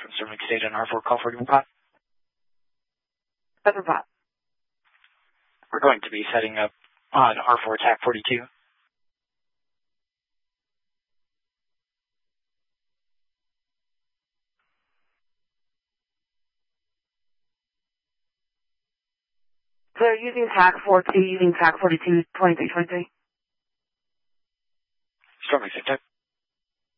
from Storm Lake State on R4 call for pot. Other pot. We're going to be setting up on R4 TAC 42. So using TAC 42, using TAC 42, 2323. Storm Lake State.